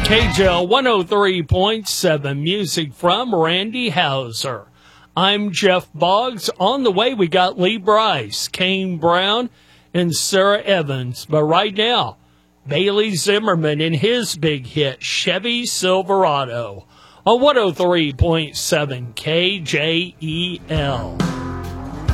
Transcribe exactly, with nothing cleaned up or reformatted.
K J L one oh three point seven, music from Randy Houser. I'm Jeff Boggs. On the way, we got Lee Brice, Kane Brown, and Sarah Evans. But right now, Bailey Zimmerman and his big hit, Chevy Silverado, on one oh three point seven K J E L.